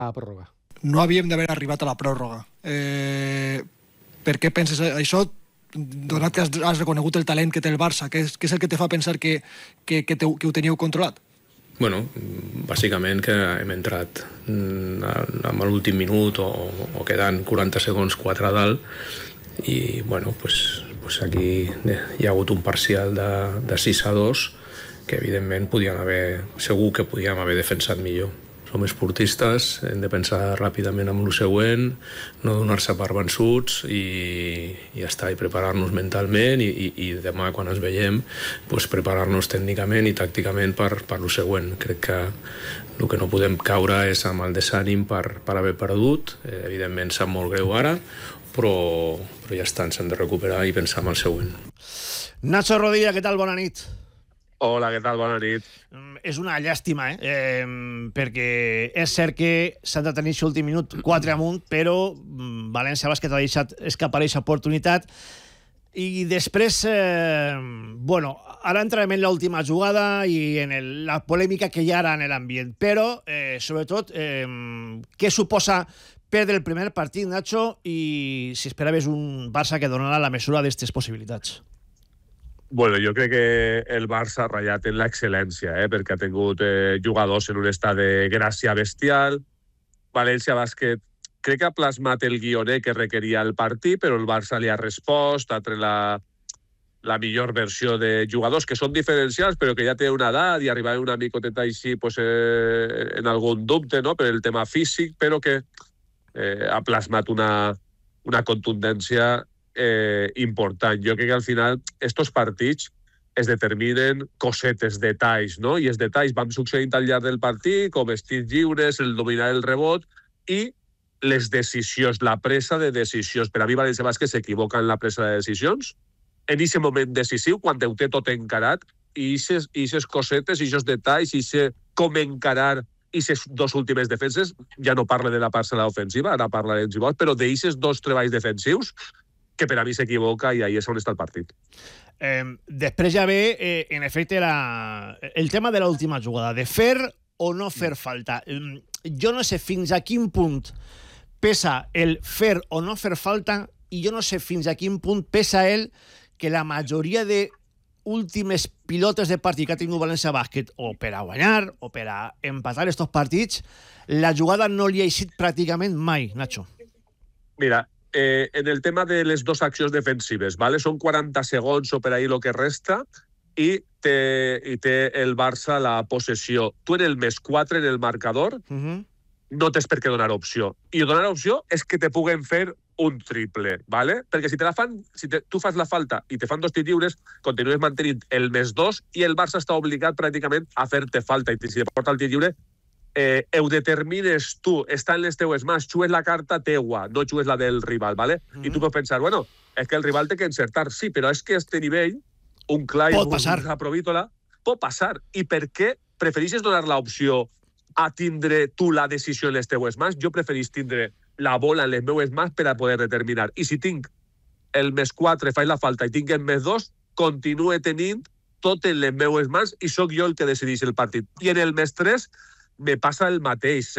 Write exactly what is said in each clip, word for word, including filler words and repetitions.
a la pròrroga. No havíem d'haver arribat a la pròrroga. Eh, per què penses això? Donat que has, has reconegut el talent que té el Barça, què és, què és el que te fa pensar que, que, que, te, que ho teníeu controlat? Bueno, bàsicament que hem entrat amb l'últim minut o, o quedant quaranta segons quatre a dalt i bueno, pues, pues aquí hi ha hagut un parcial de, de sis a dos que evidentment podien haver, segur que podíem haver defensat millor. Som esportistes, hem de pensar ràpidament en el següent, no donar-se per vençuts i, i ja està, i preparar-nos mentalment i, i, i demà quan ens veiem pues, preparar-nos tècnicament i tàcticament per, per el següent. Crec que el que no podem caure és amb el desànim per, per haver perdut, eh, evidentment sap molt greu ara, però, però ja està, ens hem de recuperar i pensar en el següent. Nacho Rodilla, què tal? Bona nit. Hola, què tal? Bona nit. És una llàstima, eh? eh perquè és cert que s'ha de tenir l'últim minut quatre amunt, però València Bàsquet ha deixat escapar aquesta oportunitat. I després, eh, bueno, ara entrarem en l'última jugada i en el, la polèmica que hi ha ara en l'ambient, però, eh, sobretot, eh, què suposa perdre el primer partit, Nacho, i si esperaves un Barça que donarà la mesura d'aquestes possibilitats? Bueno, jo crec que el Barça ha ratllat en l'excel·lència, eh? perquè ha tingut eh, jugadors en un estat de gràcia bestial. València Bàsquet crec que ha plasmat el guioner que requeria el partit, però el Barça li ha respost, ha tret la, la millor versió de jugadors que són diferencials, però que ja té una edat i arribar una micoteta així pues, eh, en algun dubte, no? per el tema físic, però que eh, ha plasmat una, una contundència Eh, important. Jo crec que al final estos partits es determinen cosetes, detalls, no? I els detalls van succeint al llarg del partit, com els tirs lliures, el dominar el rebot i les decisions, la presa de decisions. Per a mi València Bàsquet s'equivoca en la presa de decisions en aquest moment decisiu, quan ho té tot encarat, i aquestes cosetes, i aquests detalls, i com encarar i aquestes dues últimes defenses, ja no parla de la parcel·la ofensiva, ara parlarem, però d'aquests dos treballs defensius que per a mi s'equivoca i ahí és on està el partit. Eh, després ja ve, eh, en efecte, la, el tema de l'última jugada, de fer o no fer falta. Eh, jo no sé fins a quin punt pesa el fer o no fer falta i jo no sé fins a quin punt pesa el que la majoria de últimes pilotes de partit que ha tingut València Bàsquet o per a guanyar o per a empatar estos partits, la jugada no li ha eixit pràcticament mai, Nacho. Mira, Eh, en el tema de les dues accions defensives, ¿vale? Són quaranta segons o per ahí el que resta i té, i té el Barça la possessió. Tu en el més quatre en el marcador uh-huh. no tens per què donar opció. I donar opció és que te puguen fer un triple, ¿vale? Perquè si te la fan, si te, tu fas la falta i te fan dos tirs lliures, continues mantenint el més dos i el Barça està obligat pràcticament a fer-te falta. I si te porta el tir lliure, Eh, ho determines tu, està en les teues mans, xues la carta teua, no xues la del rival, ¿vale? Mm-hmm. I tu pots pensar, bueno, és que el rival té que encertar, sí, però és que a este nivell, un Clyde, pot passar. una Provítola, pot passar. I per què prefereixes donar l'opció a tindre tu la decisió en les teues mans? Jo preferís tindre la bola en les meues mans per a poder determinar. I si tinc el més quatre, faig la falta, i tinc el més dos, continue tenint tot en les meues mans i sóc jo el que decideix el partit. I en el més tres, me passa el mateix,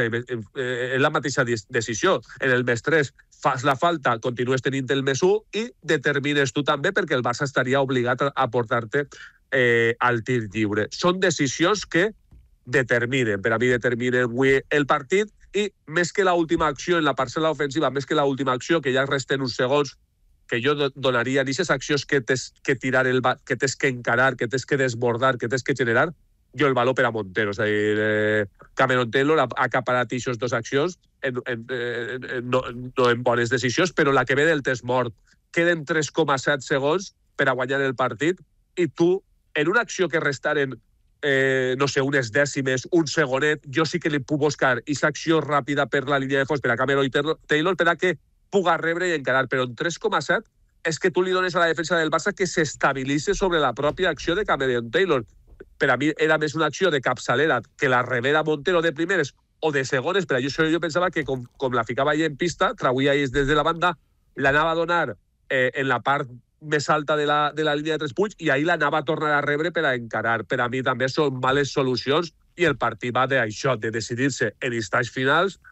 és la mateixa decisió. En el més tres fas la falta, continues tenint el més u i determines tu també perquè el Barça estaria obligat a portar-te eh, al tir lliure. Són decisions que determinen, per a mi determinen avui el partit i més que l'última acció en la parcel·la ofensiva, més que l'última acció, que ja resten uns segons, que jo donaria aquestes accions que tens que tirar, el, que tens que encarar, que tens que desbordar, que tens que generar, jo el valor per a Montero. És a dir, eh, Cameron Taylor ha acaparat aquestes dues accions en, en, en, en, no, no en bones decisions, però la que ve del test mort. Queden tres coma set segons per a guanyar el partit i tu, en una acció que restaren, eh, no sé, unes dècimes, un segonet, jo sí que li puc buscar aquesta acció ràpida per la línia de fons per a Cameron Taylor per a que puga rebre i encarar, però en tres coma set és que tu li dones a la defensa del Barça que s'estabilitzi sobre la pròpia acció de Cameron Taylor. Per a mi era més una acció de capçalera que la rebera Montero de primeres o de segones, però jo, jo pensava que com, com la ficava ella en pista, trauia ells des de la banda, l'anava a donar eh, en la part més alta de la, de la línia de tres punts i ahir l'anava a tornar a rebre per a encarar. Per a mi també són males solucions i el partit va d'això, de decidir-se en instants finals